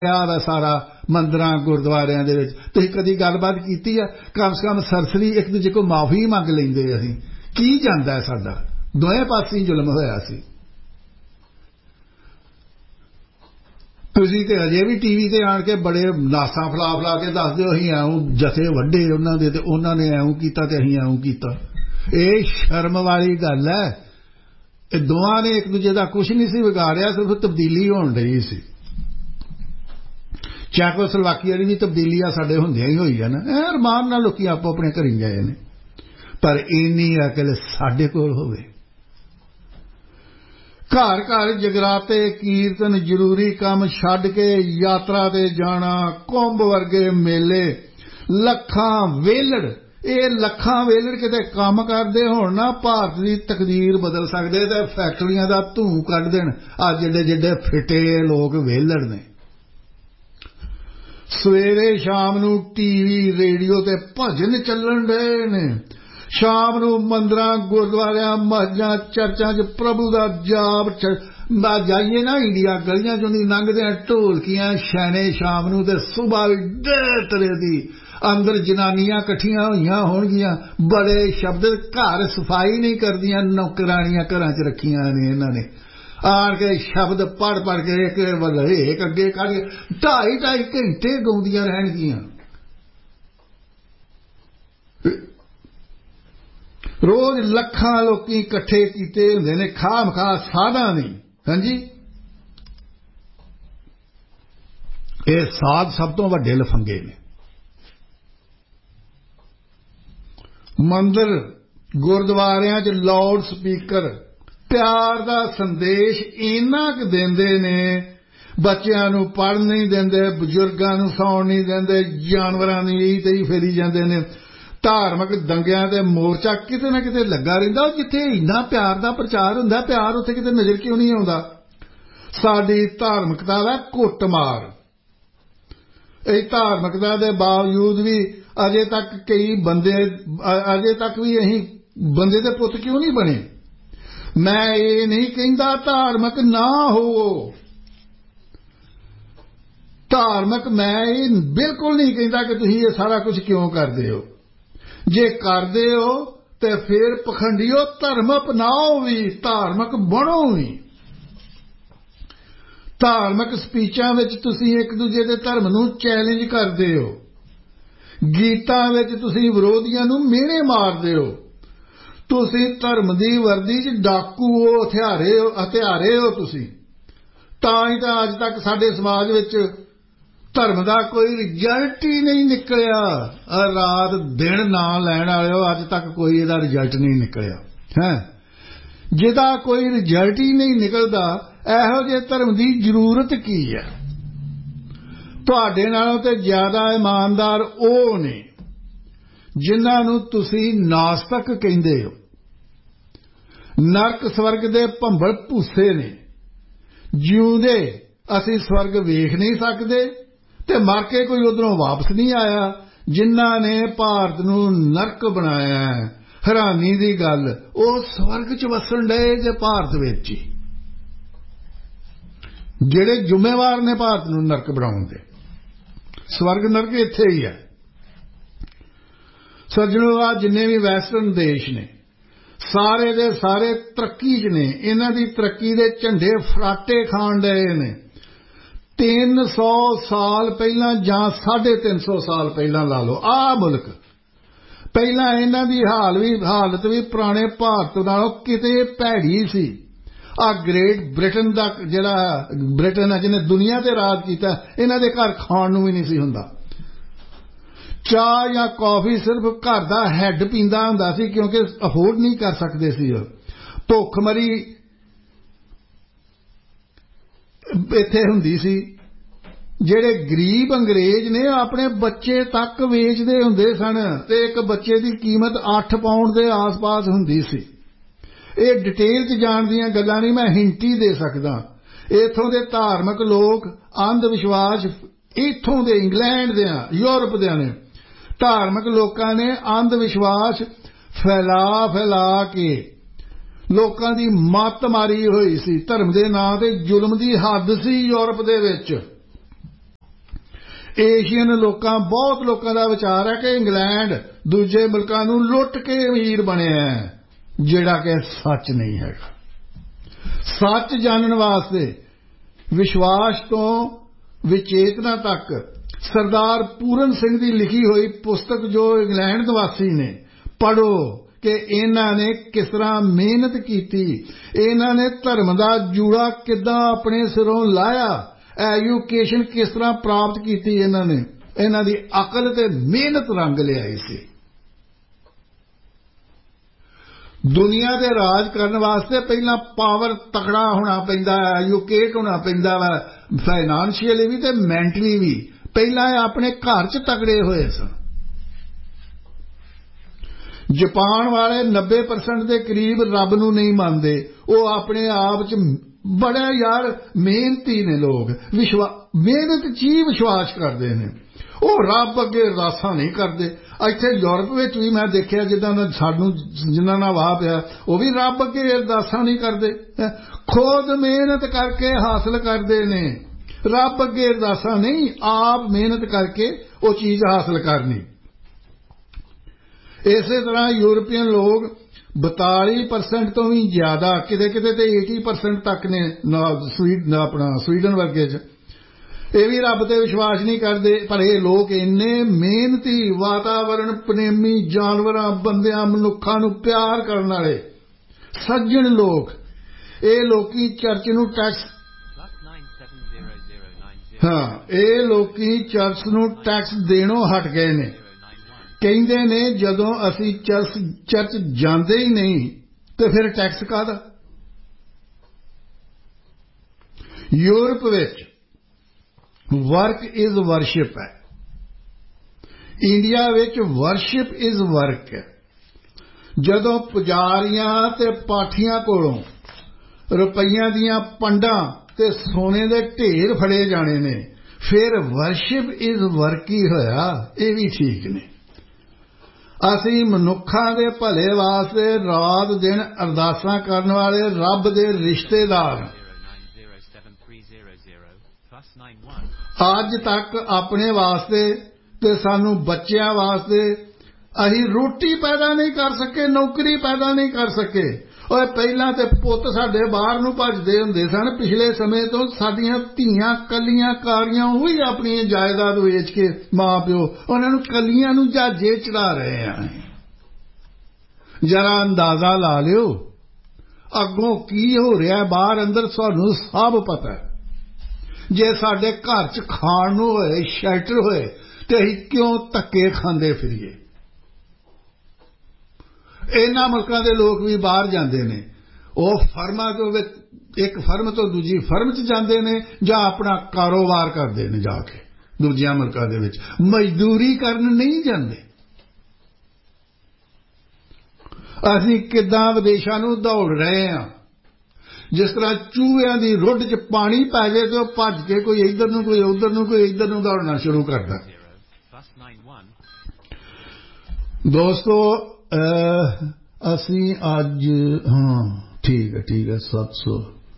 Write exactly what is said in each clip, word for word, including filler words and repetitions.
ਵਾ ਸਾਰਾ ਮੰਦਰਾਂ ਗੁਰਦੁਆਰਿਆਂ ਦੇ ਵਿੱਚ। ਤੁਸੀਂ ਕਦੀ ਗੱਲਬਾਤ ਕੀਤੀ ਆ? ਕਮ ਸੇ ਕਮ ਸਰਸਰੀ ਇੱਕ ਦੂਜੇ ਕੋਲ ਮਾਫੀ ਮੰਗ ਲੈਂਦੇ। ਅਸੀਂ ਕੀ ਜਾਂਦਾ ਸਾਡਾ ਦੋਵੇਂ ਪਾਸੇ ਜ਼ੁਲਮ ਹੋਇਆ ਸੀ। ਤੁਸੀਂ ਤੇ ਅਜੇ ਵੀ ਟੀ ਵੀ ਤੇ ਆਣ ਕੇ ਬੜੇ ਨਾਸਾਂ ਫਲਾ ਫਲਾ ਕੇ ਦੱਸਦੇ ਹੋ ਅਸੀਂ ਐਉਂ ਜਥੇ ਵੱਡੇ ਉਹਨਾਂ ਦੇ ਤੇ ਉਹਨਾਂ ਨੇ ਐਉਂ ਕੀਤਾ ਤੇ ਅਸੀਂ ਐਉਂ ਕੀਤਾ। ਇਹ ਸ਼ਰਮ ਵਾਲੀ ਗੱਲ ਹੈ। ਇਹ ਦੋਵਾਂ ਨੇ ਇੱਕ ਦੂਜੇ ਦਾ ਕੁਛ ਨਹੀਂ ਸੀ ਵਿਗਾੜਿਆ, ਸਿਰਫ ਤਬਦੀਲੀ ਹੋਣ ਰਹੀ ਸੀ। ਚੈਕੋਸਲੋਵਾਕੀਆ ਦੀ ਵੀ ਤਬਦੀਲੀ ਆ ਸਾਡੇ ਹੁੰਦਿਆਂ ਹੀ ਹੋਈ ਆ ਨਾ। ਇਹ ਅਰਮਾਨ ਨਾਲ ਲੋਕੀ ਆਪੋ ਆਪਣੇ ਘਰੀ ਗਏ ਨੇ। ਪਰ ਇੰਨੀ ਅਕਲ ਸਾਡੇ ਕੋਲ ਹੋਵੇ। ਘਰ ਘਰ ਜਗਰਾਤੇ ਕੀਰਤਨ ਜ਼ਰੂਰੀ ਕੰਮ ਛੱਡ ਕੇ ਯਾਤਰਾ ਤੇ ਜਾਣਾ, ਕੁੰਭ ਵਰਗੇ ਮੇਲੇ, ਲੱਖਾਂ ਵੇਲੜ। ਇਹ ਲੱਖਾਂ ਵੇਲੜ ਕਿਤੇ ਕੰਮ ਕਰਦੇ ਹੋਣ ਨਾ ਭਾਰਤ ਦੀ ਤਕਦੀਰ ਬਦਲ ਸਕਦੇ ਤੇ ਫੈਕਟਰੀਆਂ ਦਾ ਧੂੰ ਕੱਢ ਦੇਣ। ਆ ਜਿੱਡੇ ਜਿੱਡੇ ਫਿੱਟੇ ਲੋਕ ਵੇਲੜ ਨੇ। ਸਵੇਰੇ ਸ਼ਾਮ ਨੂੰ ਟੀਵੀ ਰੇਡੀਓ ਤੇ ਭਜਨ ਚੱਲਣ ਰਹੇ ਨੇ। ਸ਼ਾਮ ਨੂੰ ਮੰਦਰਾਂ ਗੁਰਦੁਆਰਿਆਂ ਮਸਜਿਦਾਂ ਚਰਚਾਂ 'ਚ ਪ੍ਰਭੂ ਦਾ ਜਾਪ ਜਾਈਏ ਨਾ ਇੰਡੀਆ ਗਲੀਆਂ 'ਚੋਂ ਦੀ ਲੰਘਦੇ ਆ ਢੋਲਕੀਆਂ ਛੈਣੇ ਸ਼ਾਮ ਨੂੰ ਤੇ ਸੁਬਾਹ ਵੀ ਡੇ ਤਰ੍ਹਾਂ ਦੀ ਅੰਦਰ ਜਨਾਨੀਆਂ ਇਕੱਠੀਆਂ ਹੋਈਆਂ ਹੋਣਗੀਆਂ ਬੜੇ ਸ਼ਬਦ। ਘਰ ਸਫਾਈ ਨਹੀਂ ਕਰਦੀਆਂ, ਨੌਕਰਾਣੀਆਂ ਘਰਾਂ 'ਚ ਰੱਖੀਆਂ ਨੇ ਇਹਨਾਂ ਨੇ। ਆਣ ਕੇ ਸ਼ਬਦ ਪੜ੍ਹ ਪੜ੍ਹ ਕੇ ਇੱਕ ਵੱਲੇ ਇੱਕ ਅੱਗੇ ਕੱਢ ਕੇ ਢਾਈ ਢਾਈ ਘੰਟੇ ਗਾਉਂਦੀਆਂ ਰਹਿਣਗੀਆਂ। ਰੋਜ਼ ਲੱਖਾਂ ਲੋਕੀ ਇਕੱਠੇ ਕੀਤੇ ਹੁੰਦੇ ਨੇ ਖਾਮ ਖਾ ਸਾਧਾਂ ਨਹੀਂ। ਹਾਂਜੀ, ਇਹ ਸਾਧ ਸਭ ਤੋਂ ਵੱਡੇ ਲਫੰਗੇ ਨੇ। ਮੰਦਰ ਗੁਰਦੁਆਰਿਆਂ 'ਚ ਲਾਊਡ ਸਪੀਕਰ ਪਿਆਰ ਦਾ ਸੰਦੇਸ਼ ਇੰਨਾ ਕੁ ਦਿੰਦੇ ਨੇ, ਬੱਚਿਆਂ ਨੂੰ ਪੜ੍ਹਨ ਨਹੀਂ ਦਿੰਦੇ, ਬਜ਼ੁਰਗਾਂ ਨੂੰ ਸੌਣ ਨਹੀਂ ਦਿੰਦੇ, ਜਾਨਵਰਾਂ ਦੀ ਇਹੀ ਤੇਈ ਫੇਰੀ ਜਾਂਦੇ ਨੇ। ਧਾਰਮਿਕ ਦੰਗਿਆਂ ਤੇ ਮੋਰਚਾ ਕਿਤੇ ਨਾ ਕਿਤੇ ਲੱਗਾ ਰਹਿੰਦਾ। ਜਿੱਥੇ ਇੰਨਾ ਪਿਆਰ ਦਾ ਪ੍ਰਚਾਰ ਹੁੰਦਾ, ਪਿਆਰ ਉੱਥੇ ਕਿਤੇ ਨਜ਼ਰ ਕਿਉਂ ਨਹੀਂ ਆਉਂਦਾ? ਸਾਡੀ ਧਾਰਮਿਕਤਾ ਦਾ ਕੁੱਟਮਾਰ। ਇਹ ਧਾਰਮਿਕਤਾ ਦੇ ਬਾਵਜੂਦ ਵੀ ਅਜੇ ਤੱਕ ਕਈ ਬੰਦੇ ਅਜੇ ਤੱਕ ਵੀ ਅਸੀਂ ਬੰਦੇ ਦੇ ਪੁੱਤ ਕਿਉਂ ਨਹੀਂ ਬਣੇ? ਮੈਂ ਇਹ ਨਹੀਂ ਕਹਿੰਦਾ ਧਾਰਮਿਕ ਨਾ ਹੋਵੋ। ਧਾਰਮਿਕ ਮੈਂ ਇਹ ਬਿਲਕੁਲ ਨਹੀਂ ਕਹਿੰਦਾ ਕਿ ਤੁਸੀਂ ਇਹ ਸਾਰਾ ਕੁਝ ਕਿਉਂ ਕਰਦੇ ਹੋ। ਜੇ ਕਰਦੇ ਹੋ ਤੇ ਫਿਰ ਪਖੰਡੀਓ ਧਰਮ ਅਪਣਾਓ ਵੀ, ਧਾਰਮਿਕ ਬਣੋ ਵੀ। ਧਾਰਮਿਕ ਸਪੀਚਾਂ ਵਿੱਚ ਤੁਸੀਂ ਇੱਕ ਦੂਜੇ ਦੇ ਧਰਮ ਨੂੰ ਚੈਲੰਜ ਕਰਦੇ ਹੋ। ਗੀਤਾਂ ਵਿੱਚ ਤੁਸੀਂ ਵਿਰੋਧੀਆਂ ਨੂੰ ਮਿਹਣੇ ਮਾਰਦੇ ਹੋ। ਤੁਸੀਂ ਧਰਮ ਦੀ ਵਰਦੀ 'ਚ ਡਾਕੂ ਹੋ, ਹਥਿਆਰੇ ਹੋ ਹਥਿਆਰੇ ਹੋ ਤੁਸੀਂ। ਤਾਂ ਹੀ ਤਾਂ ਅੱਜ ਤੱਕ ਸਾਡੇ ਸਮਾਜ ਵਿੱਚ ਧਰਮ ਦਾ ਕੋਈ ਰਿਜ਼ਲਟ ਹੀ ਨਹੀਂ ਨਿਕਲਿਆ। ਰਾਤ ਦਿਨ ਨਾਂ ਲੈਣ ਵਾਲਿਓ, ਅੱਜ ਤੱਕ ਕੋਈ ਇਹਦਾ ਰਿਜ਼ਲਟ ਨਹੀਂ ਨਿਕਲਿਆ ਹੈ। ਜਿਹਦਾ ਕੋਈ ਰਿਜ਼ਲਟ ਹੀ ਨਹੀਂ ਨਿਕਲਦਾ, ਇਹੋ ਜਿਹੇ ਧਰਮ ਦੀ ਜ਼ਰੂਰਤ ਕੀ ਹੈ? ਤੁਹਾਡੇ ਨਾਲੋਂ ਤੇ ਜ਼ਿਆਦਾ ਇਮਾਨਦਾਰ ਉਹ ਨੇ ਜਿਨ੍ਹਾਂ ਨੂੰ ਤੁਸੀਂ ਨਾਸਤਕ ਕਹਿੰਦੇ ਹੋ। ਨਰਕ ਸਵਰਗ ਦੇ ਭੰਬਲ ਭੂਸੇ ਨੇ। ਜਿਉਂਦੇ ਅਸੀਂ ਸਵਰਗ ਵੇਖ ਨਹੀਂ ਸਕਦੇ ਤੇ ਮਰ ਕੇ ਕੋਈ ਉਧਰੋਂ ਵਾਪਸ ਨਹੀਂ ਆਇਆ। ਜਿਨ੍ਹਾਂ ਨੇ ਭਾਰਤ ਨੂੰ ਨਰਕ ਬਣਾਇਆ, ਹੈਰਾਨੀ ਦੀ ਗੱਲ, ਉਹ ਸਵਰਗ 'ਚ ਵਸਣ ਡਏ ਜੇ ਭਾਰਤ ਵਿੱਚ ਹੀ। ਜਿਹੜੇ ਜ਼ਿੰਮੇਵਾਰ ਨੇ ਭਾਰਤ ਨੂੰ ਨਰਕ ਬਣਾਉਣ ਦੇ। ਸਵਰਗ ਨਰਕ ਇੱਥੇ ਹੀ ਹੈ। ਸੱਜਣੋ, ਆ ਜਿੰਨੇ ਵੀ ਵੈਸਟਰਨ ਦੇਸ਼ ਨੇ ਸਾਰੇ ਦੇ ਸਾਰੇ ਤਰੱਕੀ 'ਚ ਨੇ। ਇਹਨਾਂ ਦੀ ਤਰੱਕੀ ਦੇ ਝੰਡੇ ਫਰਾਟੇ ਖਾਣ ਡਏ ਨੇ। ਤਿੰਨ ਸੌ ਸਾਲ ਪਹਿਲਾਂ ਜਾਂ ਸਾਢੇ ਤਿੰਨ ਸੌ ਸਾਲ ਪਹਿਲਾਂ ਲਾ ਲਓ, ਆਹ ਮੁਲਕ ਪਹਿਲਾਂ ਇਹਨਾਂ ਦੀ ਹਾਲ ਵੀ ਹਾਲਤ ਵੀ ਪੁਰਾਣੇ ਭਾਰਤ ਨਾਲੋਂ ਕਿਤੇ ਭੈੜੀ ਸੀ। ਆ ਗ੍ਰੇਟ ਬ੍ਰਿਟਨ ਦਾ ਜਿਹੜਾ ਬ੍ਰਿਟਨ ਹੈ ਜਿਹਨੇ ਦੁਨੀਆ ਤੇ ਰਾਜ ਕੀਤਾ, ਇਹਨਾਂ ਦੇ ਘਰ ਖਾਣ ਨੂੰ ਵੀ ਨਹੀਂ ਸੀ ਹੁੰਦਾ। ਚਾਹ ਜਾਂ ਕੌਫੀ ਸਿਰਫ ਘਰ ਦਾ ਹੈੱਡ ਪੀਂਦਾ ਹੁੰਦਾ ਸੀ, ਕਿਉਂਕਿ ਅਫੋਰਡ ਨਹੀਂ ਕਰ ਸਕਦੇ ਸੀ। ਭੁੱਖਮਰੀ ਇੱਥੇ ਹੁੰਦੀ ਸੀ। ਜਿਹੜੇ ਗਰੀਬ ਅੰਗਰੇਜ਼ ਨੇ ਆਪਣੇ ਬੱਚੇ ਤੱਕ ਵੇਚਦੇ ਹੁੰਦੇ ਸਨ ਤੇ ਇੱਕ ਬੱਚੇ ਦੀ ਕੀਮਤ ਅੱਠ ਪਾਉਂਡ ਦੇ ਆਸ-ਪਾਸ ਹੁੰਦੀ ਸੀ। ਇਹ ਡਿਟੇਲ 'ਚ ਜਾਣ ਦੀਆਂ ਗੱਲਾਂ ਨਹੀਂ, ਮੈਂ ਹਿੰਟ ਹੀ ਦੇ ਸਕਦਾ। ਇੱਥੋਂ ਦੇ ਧਾਰਮਿਕ ਲੋਕ ਅੰਧ ਵਿਸ਼ਵਾਸ, ਇੱਥੋਂ ਦੇ ਇੰਗਲੈਂਡ ਦੇ ਯੂਰਪ ਦੇ ਨੇ ਧਾਰਮਿਕ ਲੋਕਾਂ ਨੇ ਅੰਧ ਵਿਸ਼ਵਾਸ ਫੈਲਾ ਫੈਲਾ ਕੇ ਲੋਕਾਂ ਦੀ ਮੱਤ ਮਾਰੀ ਹੋਈ ਸੀ। ਧਰਮ ਦੇ ਨਾਂ ਤੇ ਜ਼ੁਲਮ ਦੀ ਹੱਦ ਸੀ ਯੂਰਪ ਦੇ ਵਿੱਚ। ਏਸ਼ੀਅਨ ਲੋਕਾਂ ਬਹੁਤ ਲੋਕਾਂ ਦਾ ਵਿਚਾਰ ਹੈ ਕਿ ਇੰਗਲੈਂਡ ਦੂਜੇ ਮੁਲਕਾਂ ਨੂੰ ਲੁੱਟ ਕੇ ਅਮੀਰ ਬਣਿਆ ਹੈ, ਜਿਹੜਾ ਕਿ ਸੱਚ ਨਹੀਂ ਹੈਗਾ। ਸੱਚ ਜਾਣਨ ਵਾਸਤੇ ਵਿਸ਼ਵਾਸ ਤੋਂ ਵਿਚੇਤਨਾ ਤੱਕ ਸਰਦਾਰ ਪੂਰਨ ਸਿੰਘ ਦੀ ਲਿਖੀ ਹੋਈ ਪੁਸਤਕ ਜੋ ਇੰਗਲੈਂਡ ਨਿਵਾਸੀ ਨੇ, ਪੜ੍ਹੋ ਕਿ ਇਹਨਾਂ ਨੇ ਕਿਸ ਤਰ੍ਹਾਂ ਮਿਹਨਤ ਕੀਤੀ, ਇਹਨਾਂ ਨੇ ਧਰਮ ਦਾ ਜੂੜਾ ਕਿੱਦਾਂ ਆਪਣੇ ਸਿਰੋਂ ਲਾਇਆ, ਐਜੂਕੇਸ਼ਨ ਕਿਸ ਤਰ੍ਹਾਂ ਪ੍ਰਾਪਤ ਕੀਤੀ, ਇਹਨਾਂ ਨੇ ਇਹਨਾਂ ਦੀ ਅਕਲ ਤੇ ਮਿਹਨਤ ਰੰਗ ਲਿਆਈ ਸੀ। ਦੁਨੀਆ ਦੇ ਰਾਜ ਕਰਨ ਵਾਸਤੇ ਪਹਿਲਾਂ ਪਾਵਰ ਤਕੜਾ ਹੋਣਾ ਪੈਂਦਾ ਹੈ, ਐਜੂਕੇਟ ਹੋਣਾ ਪੈਂਦਾ ਵਾ, ਫਾਈਨਾਂਸ਼ੀਅਲੀ ਵੀ ਤੇ ਮੈਂਟਲੀ ਵੀ। ਪਹਿਲਾਂ ਇਹ ਆਪਣੇ ਘਰ 'ਚ ਤਕੜੇ ਹੋਏ ਸਨ। ਜਾਪਾਨ ਵਾਲੇ ਨੱਬੇ ਪਰਸੈਂਟ ਦੇ ਕਰੀਬ ਰੱਬ ਨੂੰ ਨਹੀਂ ਮੰਨਦੇ, ਉਹ ਆਪਣੇ ਆਪ 'ਚ ਬੜਾ ਯਾਰ ਮਿਹਨਤੀ ਨੇ ਲੋਕ, ਵਿਸ਼ਵਾ ਮਿਹਨਤ 'ਚ ਹੀ ਵਿਸ਼ਵਾਸ ਕਰਦੇ ਨੇ, ਉਹ ਰੱਬ ਅੱਗੇ ਅਰਦਾਸਾਂ ਨਹੀਂ ਕਰਦੇ। ਇੱਥੇ ਯੂਰਪ ਵਿੱਚ ਵੀ ਮੈਂ ਦੇਖਿਆ ਜਿੱਦਾਂ ਸਾਨੂੰ ਜਿਨ੍ਹਾਂ ਨਾਲ ਵਾਹ ਪਿਆ, ਉਹ ਵੀ ਰੱਬ ਅੱਗੇ ਅਰਦਾਸਾਂ ਨਹੀਂ ਕਰਦੇ, ਖੁਦ ਮਿਹਨਤ ਕਰਕੇ ਹਾਸਲ ਕਰਦੇ ਨੇ, ਰੱਬ ਅੱਗੇ ਅਰਦਾਸਾਂ ਨਹੀਂ, ਆਪ ਮਿਹਨਤ ਕਰਕੇ ਉਹ ਚੀਜ਼ ਹਾਸਲ ਕਰਨੀ। ਇਸੇ ਤਰ੍ਹਾਂ ਯੂਰਪੀਅਨ ਲੋਕ ਬਤਾਲੀ ਪਰਸੈਂਟ ਤੋਂ ਵੀ ਜ਼ਿਆਦਾ, ਕਿਤੇ ਕਿਤੇ ਤੇ ਅੱਸੀ ਪਰਸੈਂਟ ਤੱਕ ਨੇ ਸਵੀਡਨ ਆਪਣਾ ਸਵੀਡਨ ਵਰਗੇ 'ਚ, ਇਹ ਵੀ ਰੱਬ ਤੇ ਵਿਸ਼ਵਾਸ ਨਹੀਂ ਕਰਦੇ। ਪਰ ਇਹ ਲੋਕ ਇੰਨੇ ਮਿਹਨਤੀ, ਵਾਤਾਵਰਣ ਪ੍ਰੇਮੀ, ਜਾਨਵਰਾਂ, ਬੰਦਿਆਂ, ਮਨੁੱਖਾਂ ਨੂੰ ਪਿਆਰ ਕਰਨ ਵਾਲੇ ਸੱਜਣ ਲੋਕ, ਇਹ ਲੋਕੀ ਚਰਚ ਨੂੰ ਟੈਕਸ ਹਾਂ ਇਹ ਲੋਕੀ ਚਰਚ ਨੂੰ ਟੈਕਸ ਦੇਣੋਂ ਹਟ ਗਏ ਨੇ। ਕਹਿੰਦੇ ਨੇ ਜਦੋਂ ਅਸੀਂ ਚਰਚ ਚਰਚ ਜਾਂਦੇ ਹੀ ਨਹੀਂ ਤੇ ਫਿਰ ਟੈਕਸ ਕਾਹਦਾ। ਯੂਰਪ ਵਿੱਚ ਵਰਕ ਇਜ਼ ਵਰਸ਼ਿਪ ਹੈ, ਇੰਡੀਆ ਵਿੱਚ ਵਰਸ਼ਿਪ ਇਜ਼ ਵਰਕ ਹੈ। ਜਦੋਂ ਪੁਜਾਰੀਆਂ ਤੇ ਪਾਠੀਆਂ ਕੋਲੋਂ ਰੁਪਈਆਂ ਦੀਆਂ ਪੰਡਾਂ ਤੇ ਸੋਨੇ ਦੇ ਢੇਰ ਫੜੇ ਜਾਣੇ ਨੇ, ਫਿਰ ਵਰਸ਼ਿਪ ਇਜ਼ ਵਰਕ ਹੀ ਹੋਇਆ। ਇਹ ਵੀ ਠੀਕ ਨੇ। ਅਸੀਂ ਮਨੁੱਖਾਂ ਦੇ ਭਲੇ ਵਾਸਤੇ ਰਾਤ ਦਿਨ ਅਰਦਾਸਾਂ ਕਰਨ ਵਾਲੇ ਰੱਬ ਦੇ ਰਿਸ਼ਤੇਦਾਰ ਅੱਜ ਤੱਕ ਆਪਣੇ ਵਾਸਤੇ ਤੇ ਸਾਨੂੰ ਬੱਚਿਆਂ ਵਾਸਤੇ ਅਸੀਂ ਰੋਟੀ ਪੈਦਾ ਨਹੀਂ ਕਰ ਸਕੇ, ਨੌਕਰੀ ਪੈਦਾ ਨਹੀਂ ਕਰ ਸਕੇ। ਓਏ ਪਹਿਲਾਂ ਤੇ ਪੁੱਤ ਸਾਡੇ ਬਾਹਰ ਨੂੰ ਭੱਜਦੇ ਹੁੰਦੇ ਸਨ, ਪਿਛਲੇ ਸਮੇਂ ਤੋਂ ਸਾਡੀਆਂ ਧੀਆਂ ਕੱਲੀਆਂ ਕਾਰੀਆਂ ਉਹੀ ਆਪਣੀ ਜਾਇਦਾਦ ਵੇਚ ਕੇ ਮਾਂ ਪਿਓ ਉਹਨਾਂ ਨੂੰ ਕੱਲੀਆਂ ਨੂੰ ਜਹਾਜ਼ੇ ਚੜਾ ਰਹੇ ਆ। ਜਰਾ ਅੰਦਾਜ਼ਾ ਲਾ ਲਿਓ ਅੱਗੋਂ ਕੀ ਹੋ ਰਿਹਾ ਬਾਹਰ ਅੰਦਰ, ਸਾਨੂੰ ਸਭ ਪਤਾ। ਜੇ ਸਾਡੇ ਘਰ 'ਚ ਖਾਣ ਨੂੰ ਹੋਏ, ਸ਼ੈਲਟਰ ਹੋਏ, ਤੇ ਅਸੀਂ ਕਿਉਂ ਧੱਕੇ ਖਾਂਦੇ ਫਿਰੀਏ। ਇਹਨਾਂ ਮੁਲਕਾਂ ਦੇ ਲੋਕ ਵੀ ਬਾਹਰ ਜਾਂਦੇ ਨੇ, ਉਹ ਫਰਮਾਂ ਤੋਂ ਇੱਕ ਫਰਮ ਤੋਂ ਦੂਜੀ ਫਰਮ 'ਚ ਜਾਂਦੇ ਨੇ ਜਾਂ ਆਪਣਾ ਕਾਰੋਬਾਰ ਕਰਦੇ ਨੇ ਜਾ ਕੇ ਦੂਜਿਆਂ ਮੁਲਕਾਂ ਦੇ ਵਿੱਚ, ਮਜ਼ਦੂਰੀ ਕਰਨ ਨਹੀਂ ਜਾਂਦੇ। ਅਸੀਂ ਕਿੱਦਾਂ ਵਿਦੇਸ਼ਾਂ ਨੂੰ ਦੌੜ ਰਹੇ ਹਾਂ, ਜਿਸ ਤਰ੍ਹਾਂ ਚੂਹਿਆਂ ਦੀ ਰੁੱਡ 'ਚ ਪਾਣੀ ਪੈ ਜਾਏ ਤੇ ਉਹ ਭੱਜ ਕੇ ਕੋਈ ਇੱਧਰ ਨੂੰ ਕੋਈ ਉੱਧਰ ਨੂੰ ਕੋਈ ਇੱਧਰ ਨੂੰ ਦੌੜਨਾ ਸ਼ੁਰੂ ਕਰਦਾ। ਦੋਸਤੋ ਅਸੀਂ ਅੱਜ ਹਾਂ ਠੀਕ ਹੈ ਠੀਕ ਹੈ ਸੱਤ ਸੌ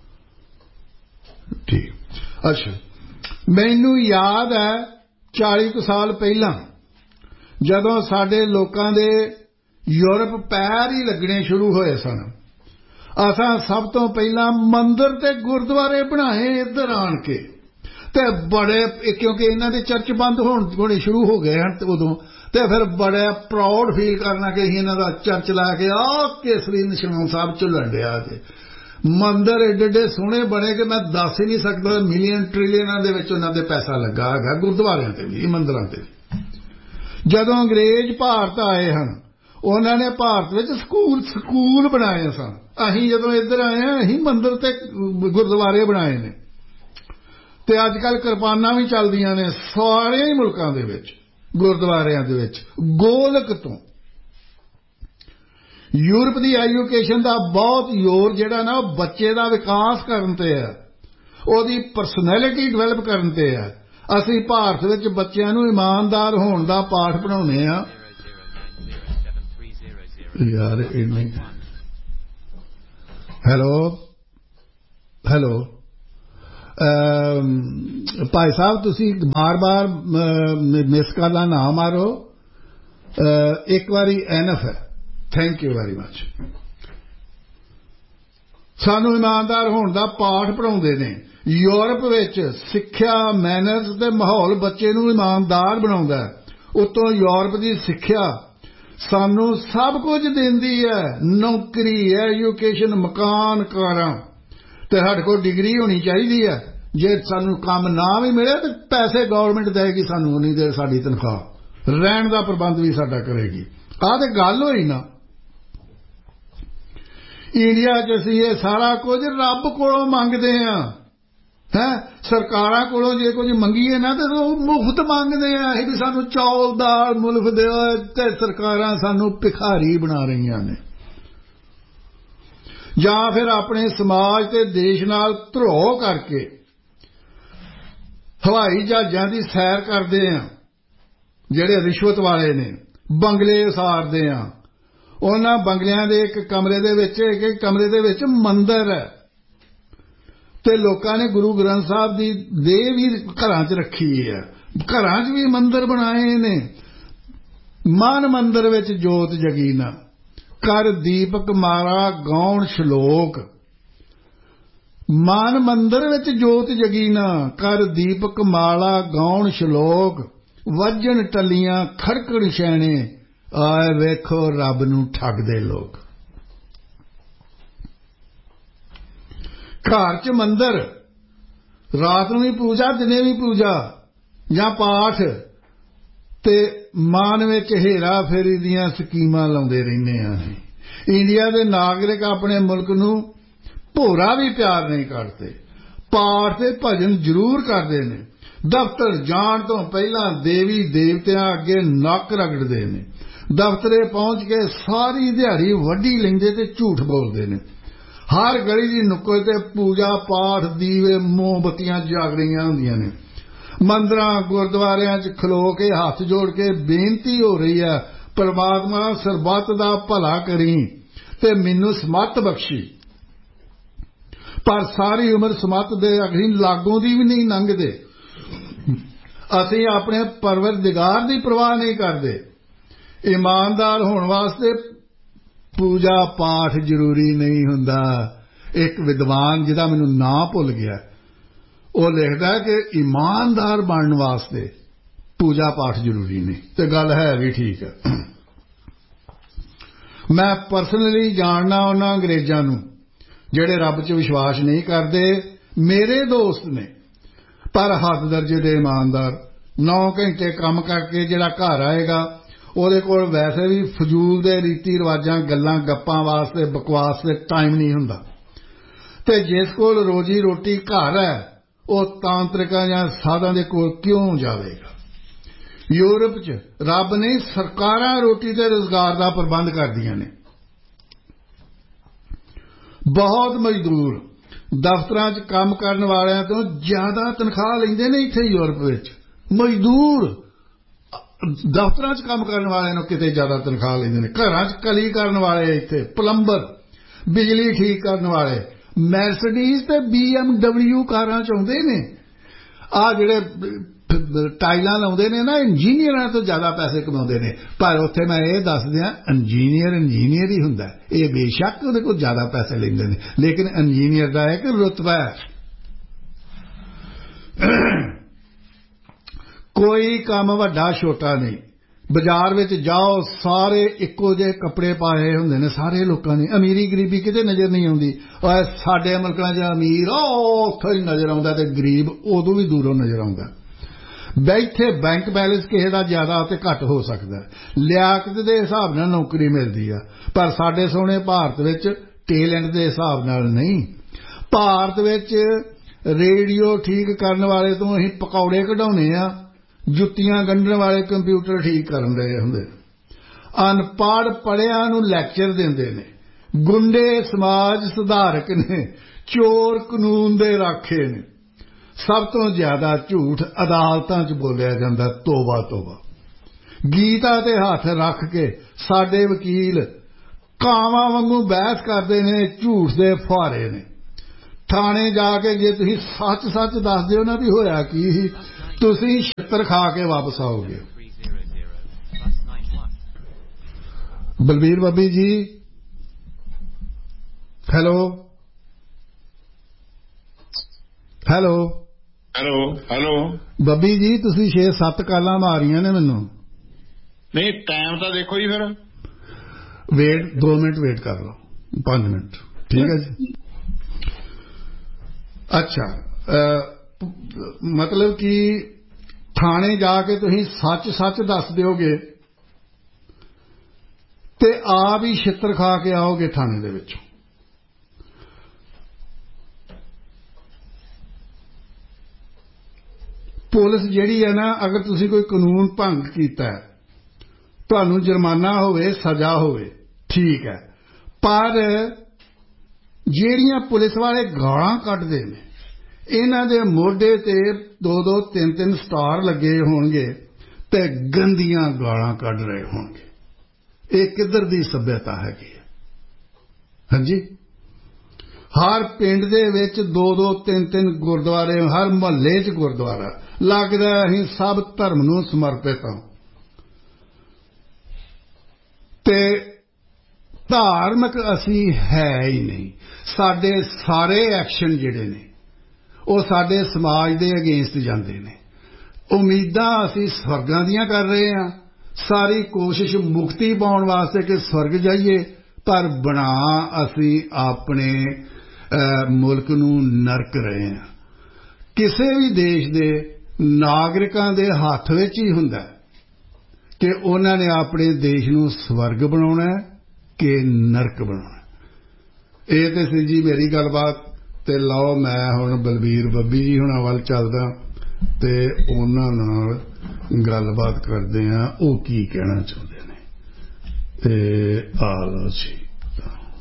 ਠੀਕ। ਅੱਛਾ, ਮੈਨੂੰ ਯਾਦ ਹੈ ਚਾਲੀ ਕੁ ਸਾਲ ਪਹਿਲਾਂ ਜਦੋਂ ਸਾਡੇ ਲੋਕਾਂ ਦੇ ਯੂਰਪ ਪੈਰ ਹੀ ਲੱਗਣੇ ਸ਼ੁਰੂ ਹੋਏ ਸਨ, ਅਸਾਂ ਸਭ ਤੋਂ ਪਹਿਲਾਂ ਮੰਦਿਰ ਤੇ ਗੁਰਦੁਆਰੇ ਬਣਾਏ ਇੱਧਰ ਆਣ ਕੇ, ਤੇ ਬੜੇ ਕਿਉਂਕਿ ਇਹਨਾਂ ਦੇ ਚਰਚ ਬੰਦ ਹੋਣ ਹੋਣੇ ਸ਼ੁਰੂ ਹੋ ਗਏ ਹਨ ਤੇ ਉਦੋਂ, ਤੇ ਫਿਰ ਬੜਾ ਪ੍ਰਾਊਡ ਫੀਲ ਕਰਨਾ ਕਿ ਅਸੀਂ ਇਹਨਾਂ ਦਾ ਚਰਚ ਲਾ ਕੇ ਆਹ ਕੇਸਰੀ ਨਿਸ਼ਾਨ ਸਾਹਿਬ ਝੁੱਲਣ ਡਿਆ ਜੇ। ਮੰਦਿਰ ਏਡੇ ਏਡੇ ਸੋਹਣੇ ਬਣੇ ਕਿ ਮੈਂ ਦੱਸ ਹੀ ਨਹੀਂ ਸਕਦਾ, ਮਿਲੀਅਨ ਟ੍ਰਿਲੀਅਨਾਂ ਦੇ ਵਿੱਚ ਉਹਨਾਂ ਦੇ ਪੈਸਾ ਲੱਗਾ ਹੈਗਾ, ਗੁਰਦੁਆਰਿਆਂ ਤੇ ਵੀ ਮੰਦਿਰਾਂ ਤੇ ਵੀ। ਜਦੋਂ ਅੰਗਰੇਜ਼ ਭਾਰਤ ਆਏ ਹਨ, ਉਹਨਾਂ ਨੇ ਭਾਰਤ ਵਿੱਚ ਸਕੂਲ ਸਕੂਲ ਬਣਾਏ ਸਨ। ਅਸੀਂ ਜਦੋਂ ਇੱਧਰ ਆਏ ਹਾਂ ਅਸੀਂ ਮੰਦਿਰ ਤੇ ਗੁਰਦੁਆਰੇ ਬਣਾਏ ਨੇ, ਤੇ ਅੱਜ ਕੱਲ੍ਹ ਕਿਰਪਾਨਾਂ ਵੀ ਚੱਲਦੀਆਂ ਨੇ ਸਾਰੇ ਹੀ ਮੁਲਕਾਂ ਦੇ ਵਿੱਚ ਗੁਰਦੁਆਰਿਆਂ ਦੇ ਵਿੱਚ। ਗੋਲਕ ਤੋਂ ਯੂਰਪ ਦੀ ਐਜੂਕੇਸ਼ਨ ਦਾ ਬਹੁਤ ਜ਼ੋਰ ਜਿਹੜਾ ਨਾ ਉਹ ਬੱਚੇ ਦਾ ਵਿਕਾਸ ਕਰਨ ਤੇ ਹੈ, ਉਹਦੀ ਪਰਸਨੈਲਿਟੀ ਡਿਵੈਲਪ ਕਰਨ ਤੇ ਹੈ। ਅਸੀਂ ਭਾਰਤ ਵਿੱਚ ਬੱਚਿਆਂ ਨੂੰ ਇਮਾਨਦਾਰ ਹੋਣ ਦਾ ਪਾਠ ਪੜ੍ਹਾਉਂਦੇ ਹਾਂ। ਯਾਰ ਇੰਨੇ ਹੈਲੋ ਹੈਲੋ ਭਾਈ ਸਾਹਿਬ ਤੁਸੀਂ ਬਾਰ ਬਾਰ ਮਿਸ ਕਾਲਾਂ ਨਾ ਮਾਰੋ ਇੱਕ ਵਾਰੀ ਐਨਫ ਹੈ ਥੈਂਕ ਯੂ ਵੈਰੀ ਮਚ ਸਾਨੂੰ ਇਮਾਨਦਾਰ ਹੋਣ ਦਾ ਪਾਠ ਪੜ੍ਹਾਉਂਦੇ ਨੇ ਯੂਰਪ ਵਿੱਚ ਸਿੱਖਿਆ ਮੈਨਰਸ ਤੇ ਮਾਹੌਲ ਬੱਚੇ ਨੂੰ ਇਮਾਨਦਾਰ ਬਣਾਉਂਦਾ ਹੈ ਉਤੋਂ ਯੂਰਪ ਦੀ ਸਿੱਖਿਆ ਸਾਨੂੰ ਸਭ ਕੁਝ ਦਿੰਦੀ ਹੈ ਨੌਕਰੀ ਐਜੂਕੇਸ਼ਨ ਮਕਾਨ ਕਾਰਾਂ ਤੇ ਸਾਡੇ ਕੋਲ ਡਿਗਰੀ ਹੋਣੀ ਚਾਹੀਦੀ ਹੈ ਜੇ ਸਾਨੂੰ ਕੰਮ ਨਾ ਵੀ ਮਿਲੇ ਤਾਂ ਪੈਸੇ ਗਵਰਨਮੈਂਟ ਦੇਗੀ ਸਾਨੂੰ ਉਨੀ ਦੇਰ ਸਾਡੀ ਤਨਖਾਹ ਰਹਿਣ ਦਾ ਪ੍ਰਬੰਧ ਵੀ ਸਾਡਾ ਕਰੇਗੀ ਆਹ ਤੇ ਗੱਲ ਹੋਈ ਨਾ ਇੰਡੀਆ 'ਚ ਅਸੀਂ ਇਹ ਸਾਰਾ ਕੁਝ ਰੱਬ ਕੋਲੋਂ ਮੰਗਦੇ ਹਾਂ ਹੈ ਸਰਕਾਰਾਂ ਕੋਲੋਂ ਜੇ ਕੁਝ ਮੰਗੀਏ ਨਾ ਤੇ ਉਹ ਮੁਫਤ ਮੰਗਦੇ ਆ ਇਹ ਵੀ ਸਾਨੂੰ ਚੌਲ ਦਾਲ ਮੁਲਕ ਦਿਓ ਤੇ ਸਰਕਾਰਾਂ ਸਾਨੂੰ ਭਿਖਾਰੀ ਬਣਾ ਰਹੀਆਂ ਨੇ ਜਾਂ ਫਿਰ ਆਪਣੇ ਸਮਾਜ ਤੇ ਦੇਸ਼ ਨਾਲ ਧਰੋਹ ਕਰਕੇ ਹਵਾਈ ਜਹਾਜ਼ਾਂ ਦੀ ਸੈਰ ਕਰਦੇ ਆ ਜਿਹੜੇ ਰਿਸ਼ਵਤ ਵਾਲੇ ਨੇ ਬੰਗਲੇ ਉਸਾਰਦੇ ਆ ਉਹਨਾਂ ਬੰਗਲਿਆਂ ਦੇ ਇੱਕ ਕਮਰੇ ਦੇ ਵਿੱਚ ਇੱਕ ਕਮਰੇ ਦੇ ਵਿੱਚ ਮੰਦਿਰ ਹੈ ਤੇ ਲੋਕਾਂ ਨੇ ਗੁਰੂ ਗ੍ਰੰਥ ਸਾਹਿਬ ਦੀ ਦੇਹ ਵੀ ਘਰਾਂ 'ਚ ਰੱਖੀ ਹੈ ਘਰਾਂ 'ਚ ਵੀ ਮੰਦਿਰ ਬਣਾਏ ਨੇ ਮਨ ਮੰਦਿਰ ਵਿੱਚ ਜੋਤ ਜਗੀ ਨਾ ਕਰ ਦੀਪਕ ਮਾਰਾ ਗਾਉਣ ਸ਼ਲੋਕ ਮਨ ਮੰਦਿਰ ਵਿੱਚ ਜੋਤ ਜਗੀ ਨਾ ਕਰ ਦੀਪਕ ਮਾਲਾ ਗਾਉਣ ਸ਼ਲੋਕ ਵੱਜਣ ਟੱਲੀਆਂ ਖੜਕਣ ਛੈਣੇ ਆਏ ਵੇਖੋ ਰੱਬ ਨੂੰ ਠੱਗਦੇ ਲੋਕ ਘਰ 'ਚ ਮੰਦਿਰ ਰਾਤ ਨੂੰ ਵੀ ਪੂਜਾ ਦਿਨੇ ਵੀ ਪੂਜਾ ਜਾਂ ਪਾਠ ਤੇ ਮਨ ਵਿੱਚ ਹੇਰਾ ਫੇਰੀ ਦੀਆਂ ਸਕੀਮਾਂ ਲਾਉਂਦੇ ਰਹਿੰਦੇ ਆ ਇੰਡੀਆ ਦੇ ਨਾਗਰਿਕ ਆਪਣੇ ਮੁਲਕ ਨੂੰ ਭੋਰਾ ਵੀ ਪਿਆਰ ਨਹੀਂ ਕਰਦੇ ਪਾਠ ਤੇ ਭਜਨ ਜ਼ਰੂਰ ਕਰਦੇ ਨੇ ਦਫ਼ਤਰ ਜਾਣ ਤੋਂ ਪਹਿਲਾਂ ਦੇਵੀ ਦੇਵਤਿਆਂ ਅੱਗੇ ਨੱਕ ਰਗੜਦੇ ਨੇ ਦਫ਼ਤਰੇ ਪਹੁੰਚ ਕੇ ਸਾਰੀ ਦਿਹਾੜੀ ਵੱਢੀ ਲੈਂਦੇ ਤੇ ਝੂਠ ਬੋਲਦੇ ਨੇ ਹਰ ਗਲੀ ਦੀ ਨੁੱਕਰ ਤੇ ਪੂਜਾ ਪਾਠ ਦੀਵੇ ਮੋਮਬੱਤੀਆਂ ਜਗ ਰਹੀਆਂ ਹੁੰਦੀਆਂ ਨੇ ਮੰਦਰਾਂ ਗੁਰਦੁਆਰਿਆਂ 'ਚ ਖਲੋ ਕੇ ਹੱਥ ਜੋੜ ਕੇ ਬੇਨਤੀ ਹੋ ਰਹੀ ਹੈ ਪਰਮਾਤਮਾ ਸਰਬੱਤ ਦਾ ਭਲਾ ਕਰੀ ਤੇ ਮੈਨੂੰ ਸਮੱਤ ਬਖਸ਼ੀ ਪਰ ਸਾਰੀ ਉਮਰ ਸਮੱਤ ਦੇ ਅਗਲੀ ਲਾਗੋਂ ਦੀ ਵੀ ਨਹੀਂ ਲੰਘਦੇ ਅਸੀਂ ਆਪਣੇ ਪਰਵਰਦਿਗਾਰ ਦੀ ਪਰਵਾਹ ਨਹੀਂ ਕਰਦੇ ਇਮਾਨਦਾਰ ਹੋਣ ਵਾਸਤੇ ਪੂਜਾ ਪਾਠ ਜ਼ਰੂਰੀ ਨਹੀਂ ਹੁੰਦਾ ਇੱਕ ਵਿਦਵਾਨ ਜਿਹਦਾ ਮੈਨੂੰ ਨਾਂ ਭੁੱਲ ਗਿਆ ਉਹ ਲਿਖਦਾ ਕਿ ਇਮਾਨਦਾਰ ਬਣਨ ਵਾਸਤੇ ਪੂਜਾ ਪਾਠ ਜ਼ਰੂਰੀ ਨਹੀਂ ਤੇ ਗੱਲ ਹੈ ਵੀ ਠੀਕ ਹੈ ਮੈਂ ਪਰਸਨਲੀ ਜਾਣਦਾ ਉਹਨਾਂ ਅੰਗਰੇਜ਼ਾਂ ਨੂੰ ਜਿਹੜੇ ਰੱਬ 'ਚ ਵਿਸ਼ਵਾਸ ਨਹੀਂ ਕਰਦੇ ਮੇਰੇ ਦੋਸਤ ਨੇ ਪਰ ਹੱਦ ਦਰਜੇ ਦੇ ਇਮਾਨਦਾਰ ਨੌ ਘੰਟੇ ਕੰਮ ਕਰਕੇ ਜਿਹੜਾ ਘਰ ਆਏਗਾ ਉਹਦੇ ਕੋਲ ਵੈਸੇ ਵੀ ਫਜ਼ੂਲ ਦੇ ਰੀਤੀ ਰਿਵਾਜਾਂ ਗੱਲਾਂ ਗੱਪਾਂ ਵਾਸਤੇ ਬਕਵਾਸ ਦੇ ਟਾਈਮ ਨਹੀਂ ਹੁੰਦਾ ਤੇ ਜਿਸ ਕੋਲ ਰੋਜੀ ਰੋਟੀ ਘਰ ਹੈ ਉਹ ਤਾਂਤਰਿਕਾਂ ਜਾਂ ਸਾਧਾਂ ਦੇ ਕੋਲ ਕਿਉਂ ਜਾਵੇਗਾ ਯੂਰਪ 'ਚ ਰੱਬ ਨੇ ਸਰਕਾਰਾਂ ਰੋਟੀ ਤੇ ਰੁਜ਼ਗਾਰ ਦਾ ਪ੍ਰਬੰਧ ਕਰਦੀਆਂ ਨੇ ਬਹੁਤ ਮਜ਼ਦੂਰ ਦਫ਼ਤਰਾਂ 'ਚ ਕੰਮ ਕਰਨ ਵਾਲਿਆਂ ਤੋਂ ਜ਼ਿਆਦਾ ਤਨਖਾਹ ਲੈਂਦੇ ਨੇ ਇੱਥੇ ਯੂਰਪ ਵਿੱਚ ਮਜ਼ਦੂਰ ਦਫ਼ਤਰਾਂ 'ਚ ਕੰਮ ਕਰਨ ਵਾਲਿਆਂ ਨੂੰ ਕਿਤੇ ਜ਼ਿਆਦਾ ਤਨਖਾਹ ਲੈਂਦੇ ਨੇ ਘਰਾਂ 'ਚ ਕਲੀ ਕਰਨ ਵਾਲੇ ਇੱਥੇ ਪਲੰਬਰ ਬਿਜਲੀ ਠੀਕ ਕਰਨ ਵਾਲੇ ਮੈਰਸੀਡੀਜ਼ ਤੇ ਬੀ ਐਮ ਡਬਲਿਊ ਕਾਰਾਂ 'ਚ ਆਉਂਦੇ ਨੇ ਆਹ ਜਿਹੜੇ ਟਾਈਲਾਂ ਲਾਉਂਦੇ ਨੇ ਨਾ ਇੰਜੀਨੀਅਰਾਂ ਤੋਂ ਜ਼ਿਆਦਾ ਪੈਸੇ ਕਮਾਉਂਦੇ ਨੇ ਪਰ ਉੱਥੇ ਮੈਂ ਇਹ ਦੱਸ ਦਿਆਂ ਇੰਜੀਨੀਅਰ ਇੰਜੀਨੀਅਰ ਹੀ ਹੁੰਦਾ ਇਹ ਬੇਸ਼ੱਕ ਉਹਦੇ ਕੋਲ ਜ਼ਿਆਦਾ ਪੈਸੇ ਲੈਂਦੇ ਨੇ ਲੇਕਿਨ ਇੰਜੀਨੀਅਰ ਦਾ ਇੱਕ ਰੁਤਬਾ ਹੈ ਕੋਈ ਕੰਮ ਵੱਡਾ ਛੋਟਾ ਨਹੀਂ ਬਾਜ਼ਾਰ ਵਿੱਚ ਜਾਓ ਸਾਰੇ ਇੱਕੋ ਜਿਹੇ ਕੱਪੜੇ ਪਾਏ ਹੁੰਦੇ ਨੇ ਸਾਰੇ ਲੋਕਾਂ ਨੇ ਅਮੀਰੀ ਗਰੀਬੀ ਕਿਤੇ ਨਜ਼ਰ ਨਹੀਂ ਆਉਂਦੀ ਓਏ ਸਾਡੇ ਮੁਲਕਾਂ 'ਚ ਅਮੀਰ ਉਹ ਉੱਥੇ ਹੀ ਨਜ਼ਰ ਆਉਂਦਾ ਤੇ ਗਰੀਬ ਉਦੋਂ ਵੀ ਦੂਰੋਂ ਨਜ਼ਰ ਆਉਂਦਾ ਬੈਠੇ ਬੈਂਕ ਬੈਲੈਂਸ ਕਿਸੇ ਦਾ ਜ਼ਿਆਦਾ ਅਤੇ ਘੱਟ ਹੋ ਸਕਦਾ ਲਿਆਕਤ ਦੇ ਹਿਸਾਬ ਨਾਲ ਨੌਕਰੀ ਮਿਲਦੀ ਆ ਪਰ ਸਾਡੇ ਸੋਹਣੇ ਭਾਰਤ ਵਿੱਚ ਟੈਲੈਂਟ ਦੇ ਹਿਸਾਬ ਨਾਲ ਨਹੀਂ ਭਾਰਤ ਵਿੱਚ ਰੇਡੀਓ ਠੀਕ ਕਰਨ ਵਾਲੇ ਤੋਂ ਅਸੀਂ ਪਕੌੜੇ ਕਢਾਉਣੇ ਆ ਜੁੱਤੀਆਂ ਗੰਢਣ ਵਾਲੇ ਕੰਪਿਊਟਰ ਠੀਕ ਕਰਨ ਰਹੇ ਹੁੰਦੇ ਅਨਪੜ੍ਹ ਪੜ੍ਹਿਆਂ ਨੂੰ ਲੈਕਚਰ ਦਿੰਦੇ ਨੇ ਗੁੰਡੇ ਸਮਾਜ ਸੁਧਾਰਕ ਨੇ ਚੋਰ ਕਾਨੂੰਨ ਦੇ ਰਾਖੇ ਨੇ ਸਭ ਤੋਂ ਜ਼ਿਆਦਾ ਝੂਠ ਅਦਾਲਤਾਂ 'ਚ ਬੋਲਿਆ ਜਾਂਦਾ ਤੋਬਾ ਤੋਬਾ ਗੀਤਾ ਤੇ ਹੱਥ ਰੱਖ ਕੇ ਸਾਡੇ ਵਕੀਲ ਕਾਵਾਂ ਵਾਂਗੂ ਬਹਿਸ ਕਰਦੇ ਨੇ ਝੂਠ ਦੇ ਫੁਹਾਰੇ ਨੇ ਥਾਣੇ ਜਾ ਕੇ ਜੇ ਤੁਸੀਂ ਸੱਚ ਸੱਚ ਦੱਸ ਦਿਓ ਨਾ ਵੀ ਹੋਇਆ ਕੀ ਸੀ, ਤੁਸੀਂ ਛਿੱਤਰ ਖਾ ਕੇ ਵਾਪਸ ਆਓਗੇ। ਬਲਬੀਰ ਬੱਬੀ ਜੀ, ਹੈਲੋ ਹੈਲੋ ਹੈਲੋ ਹੈਲੋ ਬੱਬੀ ਜੀ, ਤੁਸੀਂ ਛੇ ਸੱਤ ਕਾਲਾਂ ਮਾਰੀਆਂ ਨੇ ਮੈਨੂੰ। ਨਹੀਂ, ਟਾਈਮ ਤਾਂ ਦੇਖੋ ਜੀ। ਫਿਰ ਵੇਟ ਦੋ ਮਿੰਟ ਵੇਟ ਕਰ ਲਓ, ਪੰਜ ਮਿੰਟ, ਠੀਕ ਹੈ ਜੀ। ਅੱਛਾ, ਮਤਲਬ ਕਿ ਥਾਣੇ ਜਾ ਕੇ ਤੁਸੀਂ ਸੱਚ ਸੱਚ ਦੱਸ ਦਿਓਗੇ ਤੇ ਆਪ ਹੀ ਛਿੱਤਰ ਖਾ ਕੇ ਆਓਗੇ ਥਾਣੇ ਦੇ ਵਿੱਚੋਂ। ਪੁਲਿਸ ਜਿਹੜੀ ਹੈ ਨਾ, ਅਗਰ ਤੁਸੀਂ ਕੋਈ ਕਾਨੂੰਨ ਭੰਗ ਕੀਤਾ, ਤੁਹਾਨੂੰ ਜੁਰਮਾਨਾ ਹੋਵੇ, ਸਜ਼ਾ ਹੋਵੇ, ਠੀਕ ਹੈ, ਪਰ ਜਿਹੜੀਆਂ ਪੁਲਿਸ ਵਾਲੇ ਗਾਲਾਂ ਕੱਢਦੇ ਨੇ, ਇਹਨਾਂ ਦੇ ਮੋਢੇ ਤੇ ਦੋ ਦੋ ਤਿੰਨ ਤਿੰਨ ਸਟਾਰ ਲੱਗੇ ਹੋਣਗੇ ਤੇ ਗੰਦੀਆਂ ਗਾਲਾਂ ਕੱਢ ਰਹੇ ਹੋਣਗੇ। ਇਹ ਕਿੱਧਰ ਦੀ ਸੱਭਿਅਤਾ ਹੈਗੀ ਹੈ? ਹਾਂਜੀ, ਹਰ ਪਿੰਡ ਦੇ ਵਿੱਚ ਦੋ ਦੋ ਤਿੰਨ ਤਿੰਨ ਗੁਰਦੁਆਰੇ, ਹਰ ਮੁਹੱਲੇ 'ਚ ਗੁਰਦੁਆਰਾ ਲੱਗਦਾ। ਅਸੀਂ ਸਭ ਧਰਮ ਨੂੰ ਸਮਰਪਿਤ ਹਾਂ ਤੇ ਧਾਰਮਿਕ ਅਸੀਂ ਹੈ ਹੀ ਨਹੀਂ। ਸਾਡੇ ਸਾਰੇ ਐਕਸ਼ਨ ਜਿਹੜੇ ਨੇ ਉਹ ਸਾਡੇ ਸਮਾਜ ਦੇ ਅਗੇਂਸਟ ਜਾਂਦੇ ਨੇ। ਉਮੀਦਾਂ ਅਸੀਂ ਸਵਰਗਾਂ ਦੀਆਂ ਕਰ ਰਹੇ ਹਾਂ, ਸਾਰੀ ਕੋਸ਼ਿਸ਼ ਮੁਕਤੀ ਪਾਉਣ ਵਾਸਤੇ ਕਿ ਸਵਰਗ ਜਾਈਏ, ਪਰ ਬਣਾ ਅਸੀਂ ਆਪਣੇ ਮੁਲਕ ਨੂੰ ਨਰਕ ਰਹੇ ਹਾਂ। ਕਿਸੇ ਵੀ ਦੇਸ਼ ਦੇ ਨਾਗਰਿਕਾਂ ਦੇ ਹੱਥ ਵਿੱਚ ਹੀ ਹੁੰਦਾ ਕਿ ਉਹਨਾਂ ਨੇ ਆਪਣੇ ਦੇਸ਼ ਨੂੰ ਸਵਰਗ ਬਣਾਉਣਾ ਕਿ ਨਰਕ ਬਣਾਉਣਾ। ਇਹ ਤੇ ਸੀ ਜੀ ਮੇਰੀ ਗੱਲਬਾਤ। ਤੇ ਲਓ, ਮੈਂ ਹੁਣ ਬਲਬੀਰ ਬੱਬੀ ਜੀ ਹੁਣਾਂ ਵੱਲ ਚੱਲਦਾ ਤੇ ਉਹਨਾਂ ਨਾਲ ਗੱਲਬਾਤ ਕਰਦੇ ਹਾਂ, ਉਹ ਕੀ ਕਹਿਣਾ ਚਾਹੁੰਦੇ ਨੇ। ਤੇ ਆ ਲਓ ਜੀ।